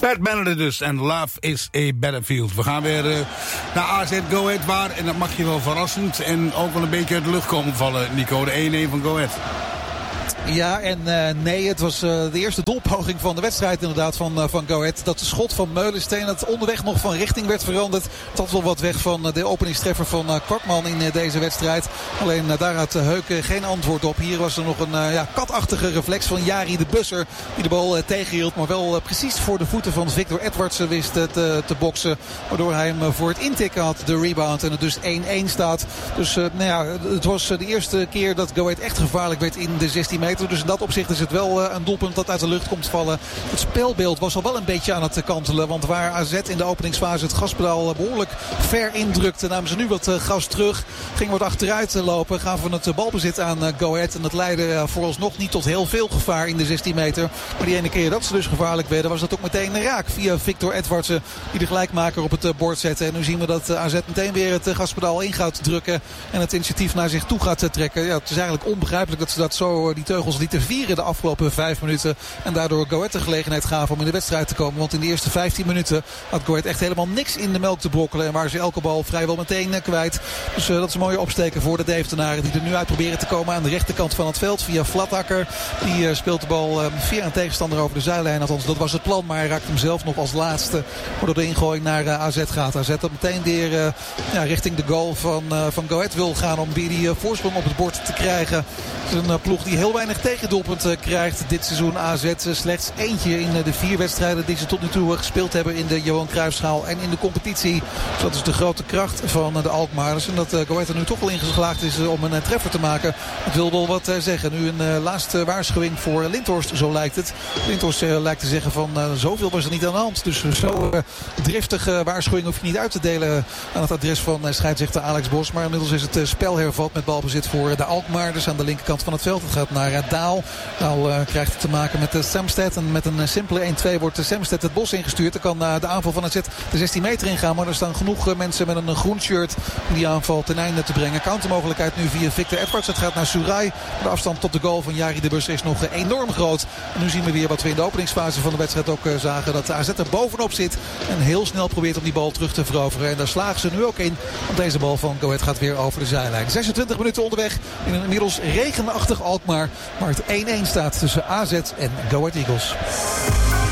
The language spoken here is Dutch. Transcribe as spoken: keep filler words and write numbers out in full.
Pat Benedict dus en Love is a Battlefield. We gaan weer uh, naar A Z Go Ahead waar, en dat mag je wel verrassend en ook wel een beetje uit de lucht komen vallen, Nico. De één-één van Go Ahead. Ja, en uh, nee, het was uh, de eerste doelpoging van de wedstrijd inderdaad van, uh, van Go Ahead. Dat schot van Meulensteen dat onderweg nog van richting werd veranderd. Het had wel wat weg van uh, de openingstreffer van uh, Kwakman in uh, deze wedstrijd. Alleen uh, daar had uh, Heuken geen antwoord op. Hier was er nog een uh, ja, katachtige reflex van Jari de Busser. Die de bal uh, tegenhield, maar wel uh, precies voor de voeten van Victor Edwardsen wist uh, te, te boksen. Waardoor hij hem uh, voor het intikken had, de rebound. En het dus één-één staat. Dus uh, nou ja, het was uh, de eerste keer dat Go Ahead echt gevaarlijk werd in de zestien meter. Dus in dat opzicht is het wel uh, een doelpunt dat uit de lucht komt vallen. Het spelbeeld was al wel een beetje aan het kantelen. Want waar A Z in de openingsfase het gaspedaal behoorlijk ver indrukte, namen ze nu wat uh, gas terug. Ging wat achteruit uh, lopen. Gaven het uh, balbezit aan uh, Go Ahead. En dat leidde uh, vooralsnog niet tot heel veel gevaar in de zestien meter. Maar die ene keer dat ze dus gevaarlijk werden, was dat ook meteen raak. Via Victor Edwardsen, die de gelijkmaker op het uh, bord zette. En nu zien we dat uh, A Z meteen weer het uh, gaspedaal in gaat drukken. En het initiatief naar zich toe gaat uh, trekken. Ja, het is eigenlijk onbegrijpelijk dat ze dat zo, uh, die teugels lieten vieren de afgelopen vijf minuten. En daardoor Go Ahead de gelegenheid gaven om in de wedstrijd te komen. Want in de eerste vijftien minuten had Go Ahead echt helemaal niks in de melk te brokkelen. En waren ze elke bal vrijwel meteen uh, kwijt. Dus uh, dat is een mooie opsteken voor de Deventenaren. Die er nu uit proberen te komen aan de rechterkant van het veld. Via Vlatakker. Die uh, speelt de bal uh, via een tegenstander over de zijlijn. Althans, dat was het plan. Maar hij raakt hem zelf nog als laatste. Waardoor de ingooi naar uh, A Z gaat. A Z dat meteen weer uh, ja, richting de goal van, uh, van Go Ahead wil gaan. Om weer die uh, voorsprong op het bord te krijgen. Het is een uh, ploeg die heel weinig tegendoelpunt uh, krijgt. Dit seizoen A Z uh, slechts eentje in uh, de vier wedstrijden die ze tot nu toe uh, gespeeld hebben in de Johan Cruijffschaal en in de competitie. Dus dat is de grote kracht van uh, de Alkmaarders. En dat uh, Go Ahead er nu toch wel in geslaagd is uh, om een uh, treffer te maken. Dat wil wel wat uh, zeggen. Nu een uh, laatste waarschuwing voor uh, Lindhorst, zo lijkt het. Lindhorst uh, lijkt te zeggen van uh, zoveel was er niet aan de hand. Dus uh, zo uh, driftige waarschuwing hoef je niet uit te delen aan het adres van uh, scheidsrechter Alex Bos. Maar inmiddels is het uh, spel hervat met balbezit voor uh, de Alkmaarders aan de linkerkant van het veld. Het gaat naar uh, Daal. Daal uh, krijgt het te maken met uh, Semstedt. En met een uh, simpele één-twee wordt uh, Semstedt het bos ingestuurd. Dan kan uh, de aanval van A Z de zestien meter ingaan. Maar er staan genoeg uh, mensen met een uh, groen shirt om die aanval ten einde te brengen. Countermogelijkheid nu via Victor Edwards. Het gaat naar Surai. De afstand tot de goal van Jari de Busser is nog uh, enorm groot. En nu zien we weer wat we in de openingsfase van de wedstrijd ook uh, zagen. Dat de A Z er bovenop zit. En heel snel probeert om die bal terug te veroveren. En daar slagen ze nu ook in. Want deze bal van Go Ahead gaat weer over de zijlijn. zesentwintig minuten onderweg in een inmiddels regenachtig Alkmaar. Maar het één-één staat tussen A Z en Go Ahead Eagles.